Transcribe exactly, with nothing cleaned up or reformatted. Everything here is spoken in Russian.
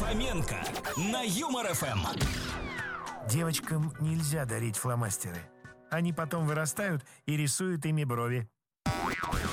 Фоменко на Юмор эф эм. Девочкам нельзя дарить фломастеры. Они потом вырастают и рисуют ими брови.